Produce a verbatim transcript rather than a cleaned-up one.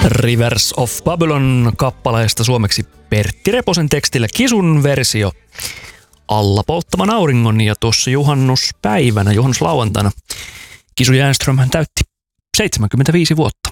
Rivers of Babylon -kappaleesta suomeksi Pertti Reposen tekstillä Kisun versio alla polttavan auringon, ja tuossa juhannuspäivänä, juhannuslauantaina Kisu Järnström hän täytti seitsemänkymmentäviisi vuotta.